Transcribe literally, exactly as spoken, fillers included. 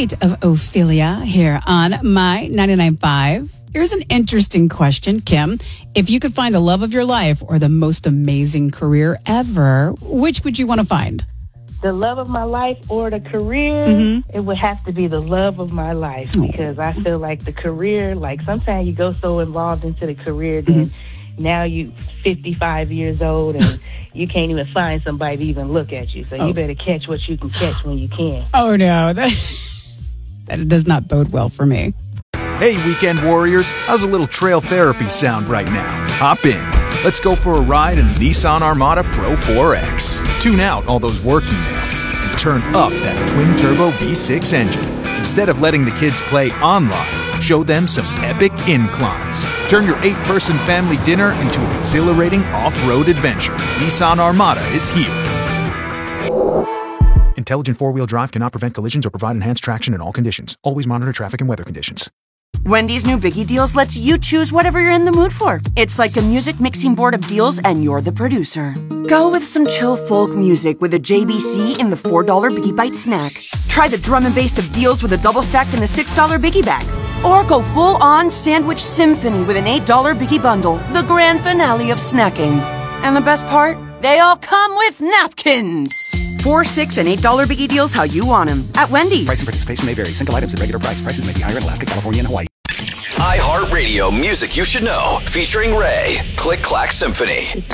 Fate of Ophelia here on My ninety-nine point five. Here's an interesting question, Kim. If you could find the love of your life or the most amazing career ever, which would you want to find? The love of my life or the career, Mm-hmm. it would have to be the love of my life, because I feel like the career, like sometimes you go so involved into the career, then mm-hmm. now you fifty-five years old and you can't even find somebody to even look at you. So oh. you better catch what you can catch when you can. Oh, no. That, that does not bode well for me. Hey, weekend warriors. How's a little trail therapy sound right now? Hop in. Let's go for a ride in the Nissan Armada Pro four X. Tune out all those work emails and turn up that twin-turbo V six engine. Instead of letting the kids play online, show them some epic inclines. Turn your eight-person family dinner into an exhilarating off-road adventure. Nissan Armada is here. Intelligent four-wheel drive cannot prevent collisions or provide enhanced traction in all conditions. Always monitor traffic and weather conditions. Wendy's new Biggie Deals lets you choose whatever you're in the mood for. It's like a music mixing board of deals, and you're the producer. Go with some chill folk music with a J B C in the four dollar Biggie Bite snack. Try the drum and bass of deals with a double stack in the six dollar Biggie Bag. Or go full-on sandwich symphony with an eight dollar Biggie Bundle, the grand finale of snacking. And the best part? They all come with napkins. Four, six, and eight dollar Biggie Deals how you want them at Wendy's. Price and participation may vary. Single items at regular price. Prices may be higher in Alaska, California, and Hawaii. iHeartRadio Music You Should Know, featuring Ray. Click Clack Symphony.